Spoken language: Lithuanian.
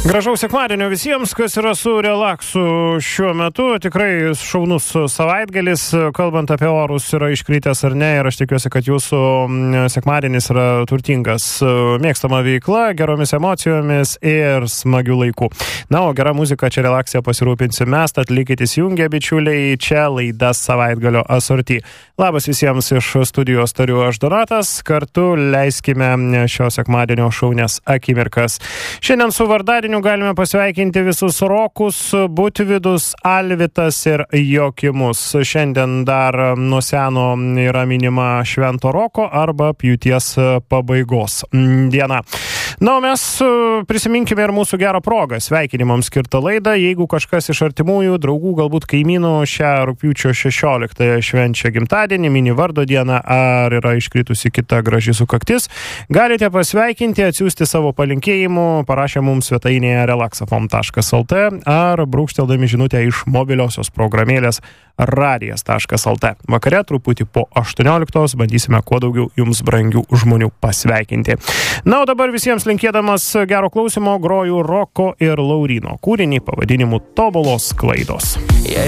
Gražaus sekmadienio visiems, kas yra su relaksu šiuo metu. Tikrai šaunus savaitgalis, kalbant apie orus, yra iškritęs ar ne. Ir aš tikiuosi, kad jūsų sekmadienis yra turtingas mėgstama veikla, geromis emocijomis ir smagių laikų. Na, o gera muzika čia relaksija pasirūpinsi mes, tad likite įsijungę, bičiuliai, čia laida Savaitgalio asorti. Labas visiems iš studijos tariu aš Donatas, kartu leiskime šio sekmadienio šaunias akimirkas. Šiandien su vardadieniu galime pasveikinti visus Rokus, Butvidus, Alvitas ir Jokimus. Šiandien dar nuo seno yra minima Švento Roko arba pjūties pabaigos diena. Na, o mes prisiminkime ir mūsų gerą progą sveikinimams skirtą laidą. Jeigu kažkas iš artimųjų, draugų, galbūt kaimynų šią rugpjūčio 16 švenčia gimtadienį, mini vardo dieną ar yra iškritusi kita graži sukaktis, galite pasveikinti, atsiųsti savo palinkėjimų, parašę mums svetainėje relaxafm.lt ar brūkšteldami žinutę iš mobiliosios programėlės radijas.lt. Vakare truputį po 18 bandysime kuo daugiau jums brangių žmonių pasveikinti. Na, o dabar visiems linkėdamas gero klausimo groju Roko ir Lauryno kūrinį pavadinimu Tobulos klaidos.